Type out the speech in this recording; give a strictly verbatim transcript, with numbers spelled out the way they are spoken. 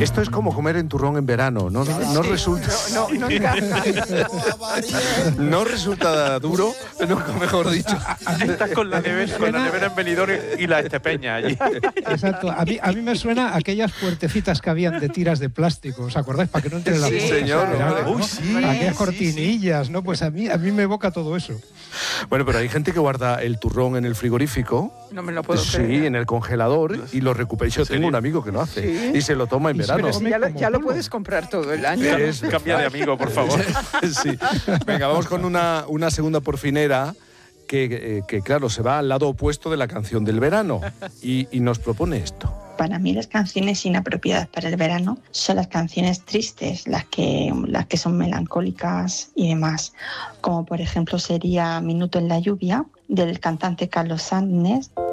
Esto es como comer en turrón en verano, no, no, no Sí, resulta... No, no, no encaja. No resulta duro, nunca mejor dicho. Estás con la nevera, con la nevera en Benidorm y la Estepeña allí. Exacto. A mí, a mí me suena a aquellas puertecitas que habían de tiras de plástico, ¿os acordáis? Para que no entre la Sí, luz. señor. ¿no? Uy, sí. Aquellas cortinillas, ¿no? Pues a mí, a mí me evoca todo eso. Bueno, pero hay gente que guarda el turrón en el frigorífico. No me lo puedo Sí, creer. en el congelador y lo recupera. Yo tengo un amigo que lo hace Sí. y se lo toma en Y se verano. lo Sí, come ya lo, como ya lo polvo. puedes comprar todo el año. Es- Cambia de amigo, por favor. Sí. Venga, vamos con una, una segunda porfinera que, eh, que, claro, se va al lado opuesto de la canción del verano y, y nos propone esto. Para mí las canciones inapropiadas para el verano son las canciones tristes, las que, las que son melancólicas y demás, como por ejemplo sería Minuto en la lluvia, del cantante Carlos Sánchez.